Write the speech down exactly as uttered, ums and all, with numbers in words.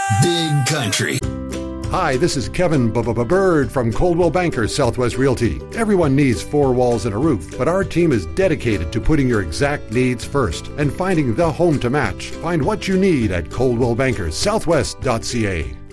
Big Country. Hi, this is Kevin Bird from Coldwell Banker Southwest Realty. Everyone needs four walls and a roof, but our team is dedicated to putting your exact needs first and finding the home to match. Find what you need at coldwell banker southwest dot c a.